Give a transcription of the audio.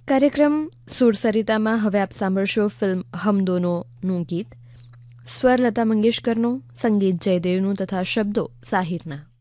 કાર્યક્રમ સુરસરિતામાં હવે આપ સાંભળશો ફિલ્મ હમ દોનોનું ગીત, સ્વર લતા મંગેશકરનો, સંગીત જયદેવનું તથા શબ્દો સાહિરના.